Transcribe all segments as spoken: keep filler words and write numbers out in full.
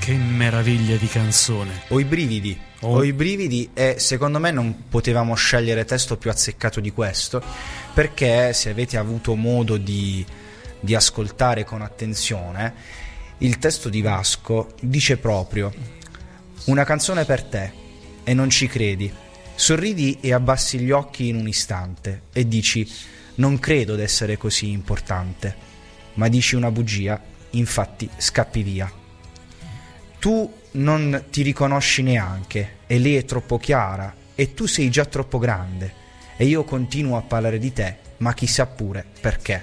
Che meraviglia di canzone. Ho i brividi, oh. ho i brividi e secondo me non potevamo scegliere testo più azzeccato di questo, perché se avete avuto modo di, di ascoltare con attenzione, il testo di Vasco dice proprio: una canzone per te e non ci credi, sorridi e abbassi gli occhi in un istante e dici non credo d'essere così importante, ma dici una bugia, infatti scappi via. Tu non ti riconosci neanche e lei è troppo chiara e tu sei già troppo grande e io continuo a parlare di te, ma chissà pure perché.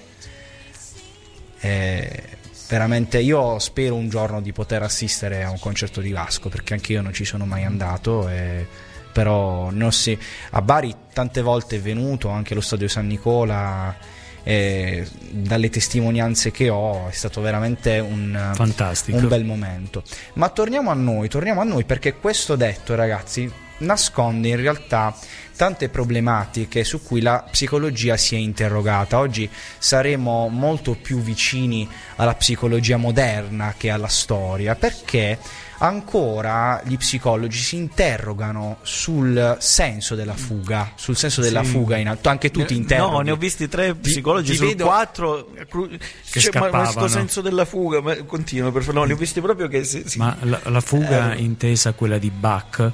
Eh, veramente io spero un giorno di poter assistere a un concerto di Vasco, perché anche io non ci sono mai andato, e, però non si, a Bari tante volte è venuto, anche allo Stadio San Nicola. E dalle testimonianze che ho è stato veramente un, fantastico, un bel momento. Ma torniamo a noi, torniamo a noi perché questo detto, ragazzi, nasconde in realtà tante problematiche su cui la psicologia si è interrogata. Oggi saremo molto più vicini alla psicologia moderna che alla storia, perché ancora gli psicologi si interrogano sul senso della fuga, sul senso della sì. fuga in alto. Anche tu ti interroghi. No, ne ho visti tre psicologi ti, su ti vedo... quattro che cioè, ma questo scappavano. senso della fuga, ma continuo per no, ne ho visti proprio che si, si... Ma la, la fuga eh, intesa quella di Bach?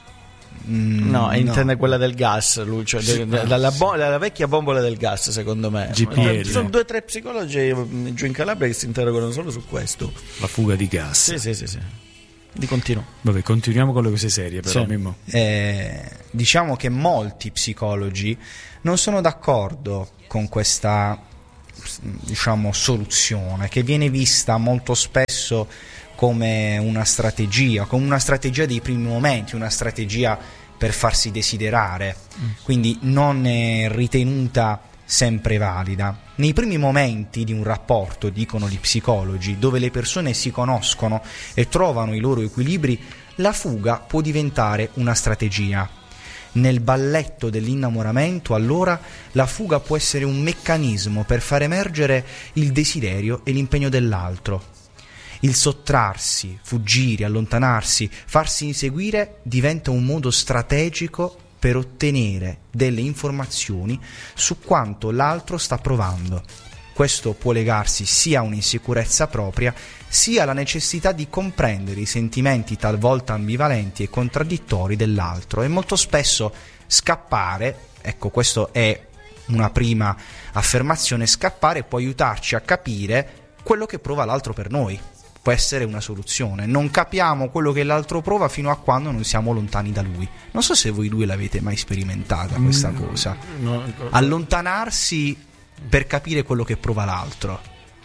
Mm, no, intende no. quella del gas, lui, cioè sì, de, de, la, la, bo- la vecchia bombola del gas, secondo me. G P L. Ci sono due o tre psicologi giù in Calabria che si interrogano solo su questo. La fuga di gas. Sì, sì, sì, sì. Di continuo. Vabbè, continuiamo con le cose serie, però. Sì. Mimmo. Eh, diciamo che molti psicologi non sono d'accordo con questa, diciamo, soluzione che viene vista molto spesso come una strategia, come una strategia dei primi momenti, una strategia per farsi desiderare, mm. quindi non è ritenuta sempre valida. Nei primi momenti di un rapporto, dicono gli psicologi, dove le persone si conoscono e trovano i loro equilibri, la fuga può diventare una strategia. Nel balletto dell'innamoramento, allora, la fuga può essere un meccanismo per far emergere il desiderio e l'impegno dell'altro. Il sottrarsi, fuggire, allontanarsi, farsi inseguire diventa un modo strategico per ottenere delle informazioni su quanto l'altro sta provando. Questo può legarsi sia a un'insicurezza propria, sia alla necessità di comprendere i sentimenti talvolta ambivalenti e contraddittori dell'altro, e molto spesso scappare, ecco, questo è una prima affermazione, scappare può aiutarci a capire quello che prova l'altro per noi. Può essere una soluzione. Non capiamo quello che l'altro prova fino a quando non siamo lontani da lui. Non so se voi due l'avete mai sperimentata questa mm, cosa. No, allontanarsi per capire quello che prova l'altro.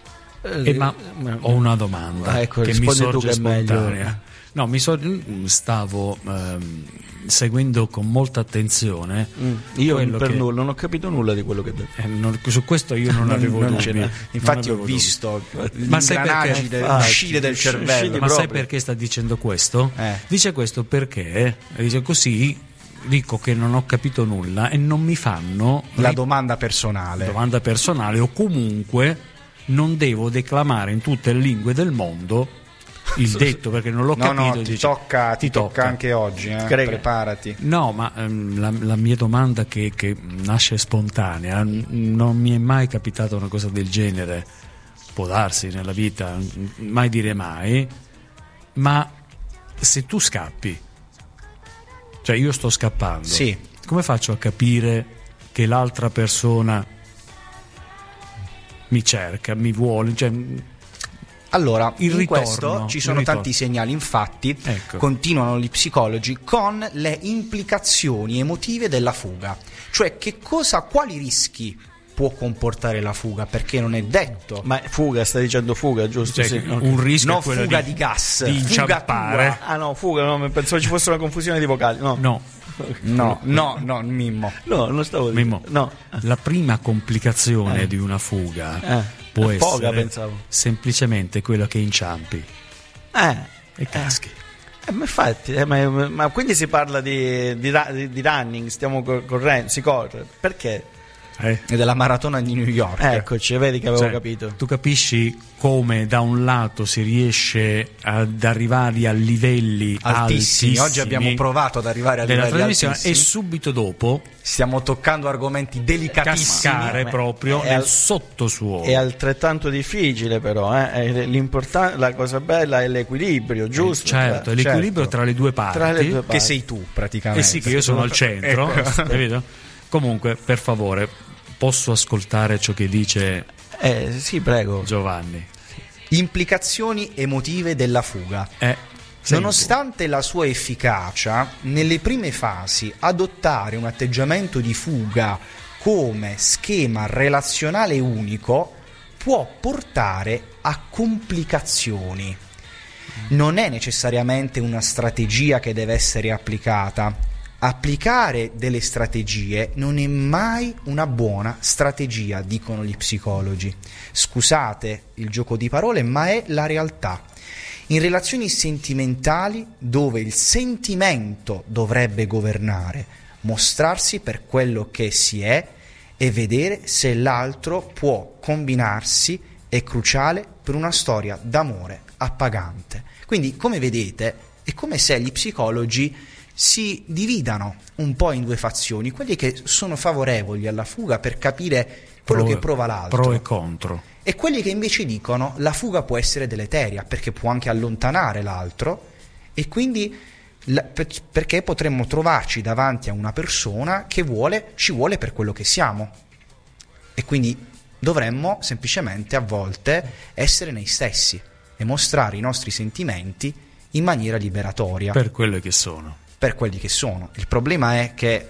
Eh, ma ho una domanda, ecco, che mi sorge tu che è spontanea. meglio. No, mi so, stavo ehm, seguendo con molta attenzione. Mm, io per che, nulla non ho capito nulla di quello che ha detto. Eh, non, su questo io non avevo non dubbi. Infatti non ho visto ma sai perché del, uscire del cervello. Ma proprio. sai perché sta dicendo questo? Eh. Dice questo perché dice così dico che non ho capito nulla e non mi fanno la ri- domanda personale. domanda personale o comunque non devo declamare in tutte le lingue del mondo il detto, perché non l'ho no, capito. No, ti, dice, tocca, ti, ti tocca tocca anche oggi, eh? Preparati. No, ma ehm, la, la mia domanda che, che nasce spontanea, non mi è mai capitata una cosa del genere, può darsi nella vita, mai dire mai, ma se tu scappi, cioè io sto scappando, sì. come faccio a capire che l'altra persona mi cerca, mi vuole, cioè... Allora, il in ritorno, questo ci sono il tanti segnali, infatti, ecco. continuano gli psicologi con le implicazioni emotive della fuga. Cioè, che cosa, quali rischi può comportare la fuga, perché non è detto. Ma fuga, stai dicendo fuga, giusto? Cioè, sì. Un rischio no, è quello fuga di, di gas, di inciampare. Ah no, fuga, no, pensavo ci fosse una confusione di vocali. No, no. No, no, no, Mimmo. No, non stavo dicendo. Mimmo, no. La prima complicazione eh. di una fuga eh. può Foga, essere pensavo. semplicemente quella che inciampi eh. e caschi. Eh, ma infatti, eh, ma, ma quindi si parla di, di, di, di running, stiamo correndo, si corre. Perché? Eh? e della maratona di New York. Eccoci, vedi che avevo Cioè, capito. tu capisci come da un lato si riesce ad arrivare a livelli Altissimi. altissimi. Oggi abbiamo provato ad arrivare a della livelli trasmissione altissimi. e subito dopo Stiamo toccando argomenti delicatissimi. cascare proprio è nel al- sottosuolo. È altrettanto difficile, però. Eh? È l'importan- la cosa bella è l'equilibrio, giusto? Certo, Eh, l'equilibrio certo. tra le due parti. Tra le due Che parti. sei tu, praticamente. Eh sì, che io sono al centro, Ecco. capito? Comunque, per favore, posso ascoltare ciò che dice Eh, sì, prego. Giovanni? Implicazioni emotive della fuga. Eh, senti. Nonostante la sua efficacia, nelle prime fasi adottare un atteggiamento di fuga come schema relazionale unico può portare a complicazioni. Non è necessariamente una strategia che deve essere applicata. Applicare delle strategie non è mai una buona strategia, dicono gli psicologi. Scusate il gioco di parole, ma è la realtà. In relazioni sentimentali, dove il sentimento dovrebbe governare, mostrarsi per quello che si è e vedere se l'altro può combinarsi è cruciale per una storia d'amore appagante. Quindi, come vedete, è come se gli psicologi si dividano un po' in due fazioni, quelli che sono favorevoli alla fuga per capire quello Pro- che prova l'altro, Pro e contro. e quelli che invece dicono la fuga può essere deleteria perché può anche allontanare l'altro, e quindi la, per, perché potremmo trovarci davanti a una persona che vuole, ci vuole per quello che siamo, e quindi dovremmo semplicemente a volte essere noi stessi e mostrare i nostri sentimenti in maniera liberatoria Per quello che sono. per quelli che sono. Il problema è che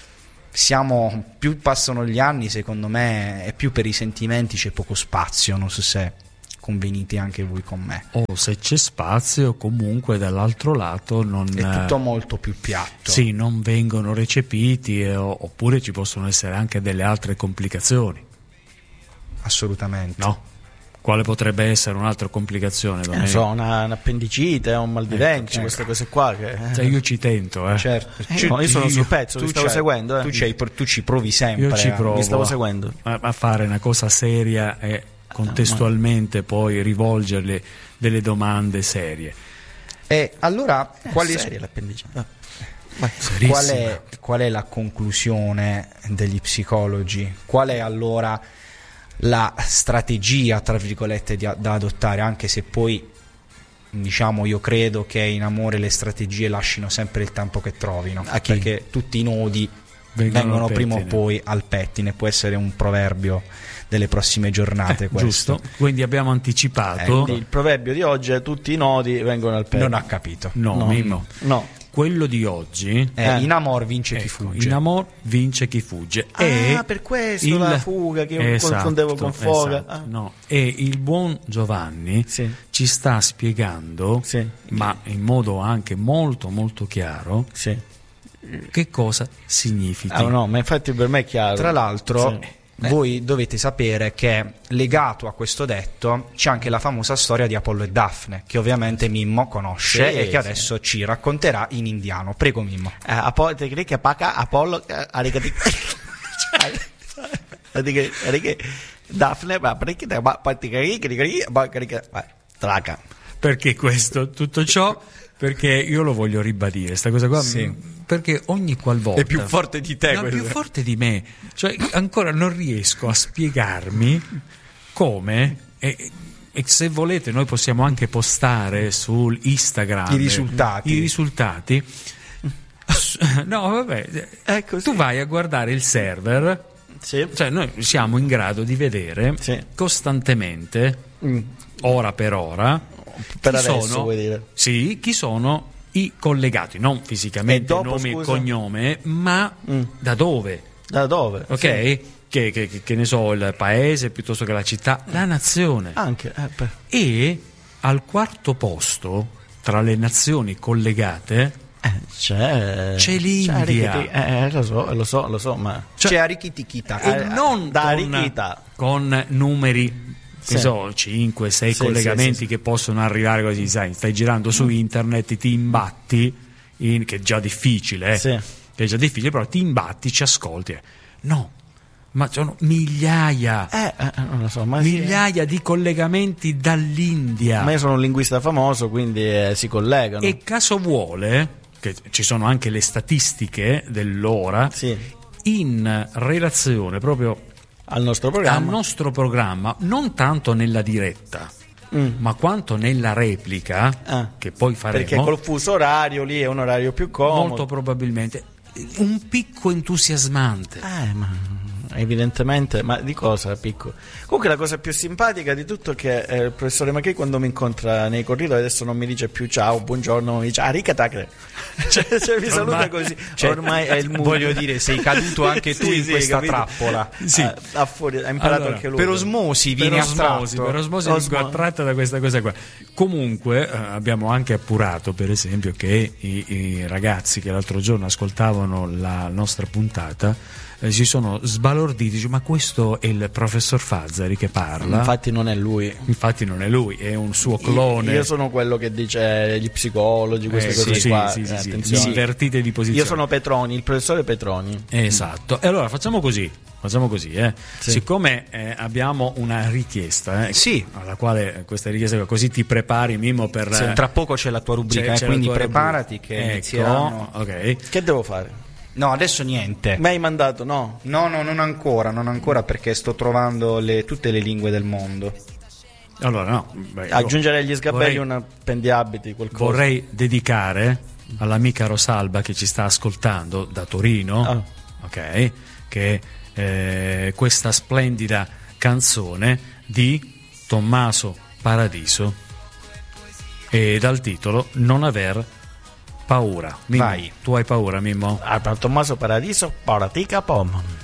siamo, più passano gli anni, secondo me, e più per i sentimenti c'è poco spazio. Non so se convenite anche voi con me. O se c'è spazio, comunque dall'altro lato non, È tutto molto più piatto. sì, non vengono recepiti, eh, oppure ci possono essere anche delle altre complicazioni, Assolutamente. no? Quale potrebbe essere un'altra complicazione? Eh, non Domenico? so, una, un'appendicite, un mal di Ecco, denti, ecco. queste cose qua che... Cioè, io ci tento, eh. Certo. Eh, no, io sono sul pezzo, vi stavo c'hai- seguendo, eh. tu, c'hai- tu ci provi sempre. Io ci eh. provo Vi stavo seguendo. a, a fare una cosa seria e contestualmente poi rivolgerle delle domande serie. E allora, Eh, quali- seria l'appendicite. Ah. Vai. qual è, qual è la conclusione degli psicologi? Qual è allora la strategia, tra virgolette, di- da adottare, anche se poi, diciamo, io credo che in amore le strategie lasciano sempre il tempo che trovino, A chi? perché tutti i nodi Vengono vengono al prima o pettine. poi al pettine. Può essere un proverbio delle prossime giornate, Eh, questo. giusto? Quindi abbiamo anticipato. Ecco. Il proverbio di oggi è tutti i nodi vengono al pettine. Non ha capito. No, No. Mimmo. No. Quello di oggi, Eh, Eh. in amor vince chi ecco, fugge. in amor vince chi fugge. Ah, e per questo la fuga che io Esatto, confondevo con foga. esatto, Ah. no. E il buon Giovanni Sì. ci sta spiegando, Sì. ma in modo anche molto molto chiaro, Sì. che cosa significa. Ah, no, ma infatti per me è chiaro. Tra l'altro, Sì. voi dovete sapere che legato a questo detto c'è anche la famosa storia di Apollo e Daphne, che ovviamente Mimmo conosce Sì, e che sì. adesso ci racconterà in indiano. Prego, Mimmo. Eh, Apollo, te credi che paca Apollo eh, aricati- Aricati- aricati- Daphne, ma perché te ma patti che che che ma che che ma, traca. Perché questo, tutto ciò? Perché io lo voglio ribadire, sta cosa qua, Sì. m- perché ogni qualvolta È più forte di te no, è questo. più forte di me, cioè ancora non riesco a spiegarmi come, e, e se volete noi possiamo anche postare su Instagram I risultati. i risultati. No, vabbè, Ecco, tu sì. vai a guardare il server, Sì. cioè noi siamo in grado di vedere Sì. costantemente, Mm. ora per ora, Per chi adesso sono, vuoi dire. sì, chi sono i collegati, non fisicamente, E dopo, nome e scusa? cognome, ma Mm. da dove, Da dove? ok? Sì. Che, che- che ne so, il paese piuttosto che la città, la nazione. Anche eh, per- E al quarto posto, tra le nazioni collegate, eh, c'è C'è l'India. Aricati- eh, lo so, lo so, lo so, ma cioè- c'è Arikitikita. e Eh, non da con, Arichita. con numeri, che Sì. so, cinque sei Sì, collegamenti sì, sì, sì. che possono arrivare così, sai, stai girando su internet, ti imbatti, in, che è già difficile, eh, Sì. che è già difficile, però ti imbatti, ci ascolti. eh. No, ma sono migliaia, Eh, eh, non lo so, ma migliaia di collegamenti dall'India. Ma io sono un linguista famoso, quindi eh, si collegano. E caso vuole, che ci sono anche le statistiche dell'ora, Sì, in relazione proprio al nostro programma. al nostro programma, non tanto nella diretta, Mm. ma quanto nella replica, Ah. che poi faremo, Perché col fuso orario lì è un orario più comodo. molto probabilmente, un picco entusiasmante. Eh, ma evidentemente, ma di cosa picco? Comunque la cosa più simpatica di tutto è che eh, il professore Macri quando mi incontra nei corridoi adesso non mi dice più ciao, buongiorno, mi dice aricatacre. Cioè, cioè mi saluta Ormai- così. Cioè, Ormai è il mood. voglio dire, sei caduto anche tu Sì, in sì, questa capito? trappola. Sì. Ah, a fuori, ha imparato Allora, anche lui. Per osmosi Per viene osmosi, attratto. per osmosi Osmo- vengo attratta da questa cosa qua. Comunque eh, abbiamo anche appurato, per esempio, che i, i ragazzi che l'altro giorno ascoltavano la nostra puntata eh, si sono sbalorditi, dice, ma questo è il professor Fazzari che parla. Infatti non è lui. Infatti non è lui, è un suo clone. Io sono quello che dice gli psicologi, queste Eh, cose sì, qua. sì, sì, eh, sì, attenzione. invertite di posizione. Io sono Petroni, il professore Petroni. Esatto. E allora facciamo così, facciamo così, eh. Sì. Siccome eh, abbiamo una richiesta, eh, Sì. alla quale questa richiesta, così ti prepari, Mimmo, per Sì, eh, tra poco c'è la tua rubrica, c'è- eh, c'è la quindi tua preparati rubrica. che Ecco, inizieranno. ok. Che devo fare? No, adesso niente. Mi hai mandato, no? No, no, non ancora, non ancora perché sto trovando le- tutte le lingue del mondo. Allora, no, beh, Aggiungere agli sgabelli vorrei- un appendiabiti, qualcosa. vorrei dedicare all'amica Rosalba che ci sta ascoltando da Torino, Ah. ok, che eh, questa splendida canzone di Tommaso Paradiso e dal titolo Non aver paura. Mimmo, Vai. tu hai paura, Mimmo? Ah, per Tommaso Paradiso, Paratica Pom.